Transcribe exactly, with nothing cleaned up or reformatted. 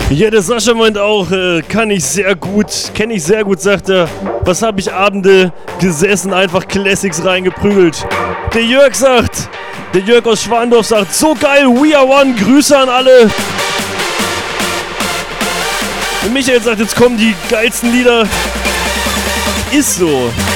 Ja, der Sascha meint auch, äh, kann ich sehr gut, kenne ich sehr gut, sagt er. Was habe ich Abende gesessen, einfach Classics reingeprügelt. Der Jörg sagt, der Jörg aus Schwandorf sagt, so geil, we are one, Grüße an alle. Und Michael sagt, jetzt kommen die geilsten Lieder. Ist so.